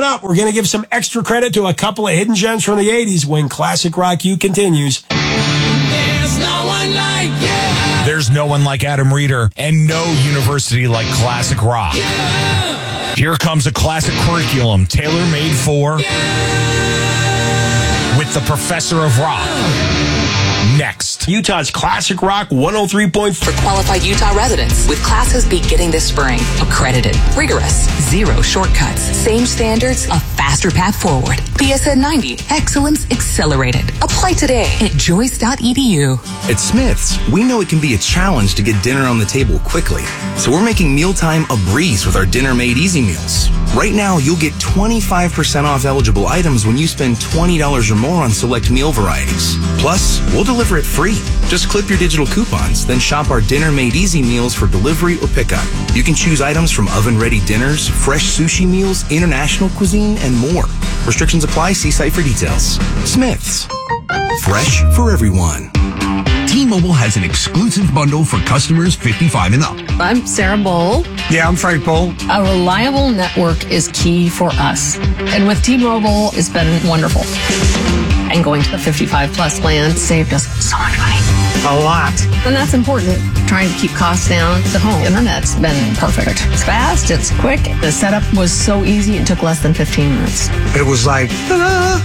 Coming up, we're going to give some extra credit to a couple of hidden gems from the 80s when Classic Rock U continues. There's no one like you. There's no one like Adam Reeder and no university like Classic Rock. Yeah. Here comes a classic curriculum tailor-made for with the Professor of Rock. Next. Utah's Classic Rock 103.4. For qualified Utah residents, with classes beginning this spring. Accredited, rigorous, zero shortcuts, same standards, a faster path forward. BSN 90, excellence accelerated. Apply today at joyce.edu. At Smith's, we know it can be a challenge to get dinner on the table quickly. So we're making mealtime a breeze with our Dinner Made Easy meals. Right now, you'll get 25% off eligible items when you spend $20 or more on select meal varieties. Plus, we'll deliver it free. Just clip your digital coupons, then shop our Dinner Made Easy meals for delivery or pickup. You can choose items from oven-ready dinners, fresh sushi meals, international cuisine, and more. Restrictions apply. See site for details. Smith's. Fresh for everyone. T-Mobile has an exclusive bundle for customers 55 and up. I'm Sarah Bowl. Yeah, I'm Frank Bowl. A reliable network is key for us. And with T-Mobile, it's been wonderful. And going to the 55 plus plan saved us so much money. A lot. And that's important. Trying to keep costs down. The home internet's been perfect. It's fast, it's quick. The setup was so easy, it took less than 15 minutes. It was like, ta-da!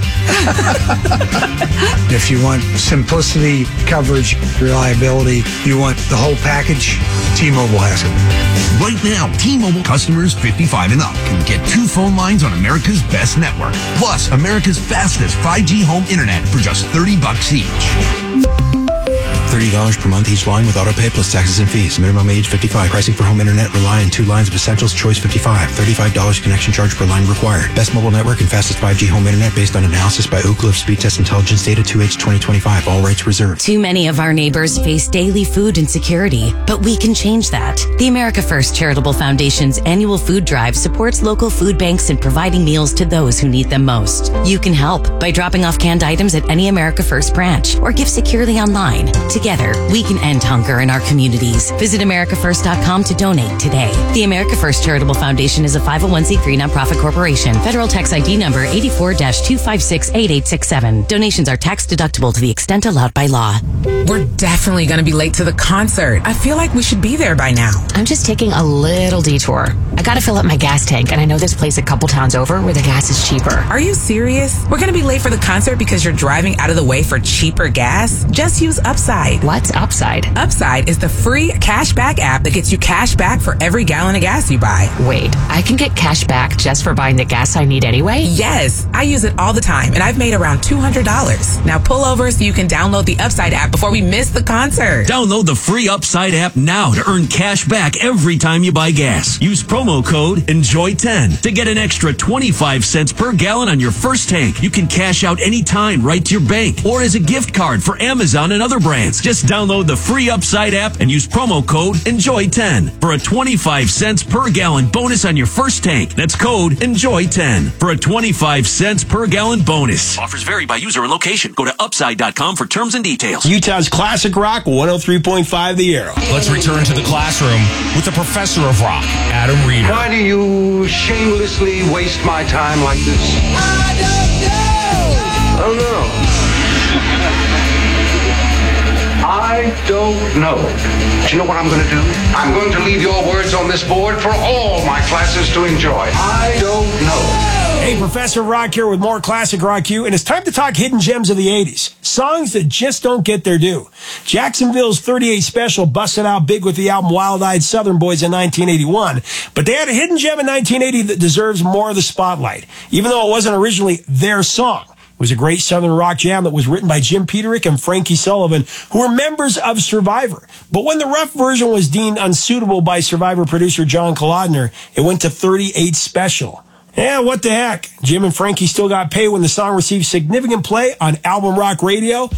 If you want simplicity, coverage, reliability, you want the whole package, T-Mobile has it. Right now, T-Mobile customers 55 and up can get 2 phone lines on America's best network. Plus, America's fastest 5G home internet for just $30 each. $30 per month each line with auto pay plus taxes and fees. Minimum age 55. Pricing for home internet rely on 2 lines of essentials. Choice 55. $35 connection charge per line required. Best mobile network and fastest 5G home internet based on analysis by Ookla of Speed Test Intelligence Data 2H 2025. All rights reserved. Too many of our neighbors face daily food insecurity, but we can change that. The America First Charitable Foundation's annual food drive supports local food banks in providing meals to those who need them most. You can help by dropping off canned items at any America First branch or give securely online. Together, we can end hunger in our communities. Visit AmericaFirst.com to donate today. The America First Charitable Foundation is a 501c3 nonprofit corporation. Federal tax ID number 84-256-8867. Donations are tax deductible to the extent allowed by law. We're definitely going to be late to the concert. I feel like we should be there by now. I'm just taking a little detour. I got to fill up my gas tank, and I know this place a couple towns over where the gas is cheaper. Are you serious? We're going to be late for the concert because you're driving out of the way for cheaper gas? Just use Upside. What's Upside? Upside is the free cashback app that gets you cash back for every gallon of gas you buy. Wait, I can get cash back just for buying the gas I need anyway? Yes, I use it all the time, and I've made around $200. Now pull over so you can download the Upside app before we miss the concert. Download the free Upside app now to earn cash back every time you buy gas. Use promo code ENJOY10 to get an extra 25 cents per gallon on your first tank. You can cash out anytime right to your bank or as a gift card for Amazon and other brands. Just download the free Upside app and use promo code ENJOY10 for a 25 cents per gallon bonus on your first tank. That's code ENJOY10 for a 25 cents per gallon bonus. Offers vary by user and location. Go to upside.com for terms and details. Utah's Classic Rock 103.5 The Arrow. Let's return to the classroom with the Professor of Rock, Adam Reeder. Why do you shamelessly waste my time like this? I don't know. I don't know. Do you know what I'm going to do? I'm going to leave your words on this board for all my classes to enjoy. I don't know. Hey, Professor Rock here with more Classic Rock U, and it's time to talk hidden gems of the 80s. Songs that just don't get their due. Jacksonville's 38 Special busted out big with the album Wild Eyed Southern Boys in 1981, but they had a hidden gem in 1980 that deserves more of the spotlight, even though it wasn't originally their song. It was a great Southern rock jam that was written by Jim Peterick and Frankie Sullivan, who were members of Survivor. But when the rough version was deemed unsuitable by Survivor producer John Kolodner, it went to 38 Special. Yeah, what the heck? Jim and Frankie still got paid when the song received significant play on Album Rock Radio.